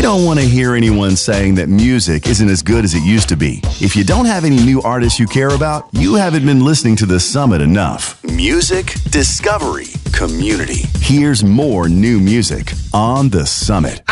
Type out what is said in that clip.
don't want to hear anyone saying that music isn't as good as it used to be. If you don't have any new artists you care about, you haven't been listening to The Summit enough. Music, discovery, community. Here's more new music on The Summit.